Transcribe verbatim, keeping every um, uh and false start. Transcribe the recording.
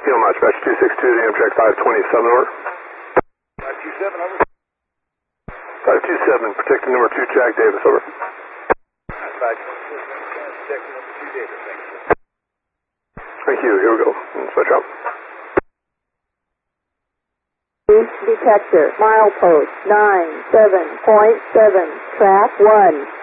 Kilo Mach, Batch two six two, the Amtrak five twenty-seven, over. five two seven, over. five two seven, protecting number two, Jack Davis, over. five twenty-seven, protecting number two, Davis, thank you. Thank you, here we go. Switch out. Detector, milepost nine seven point seven, track one.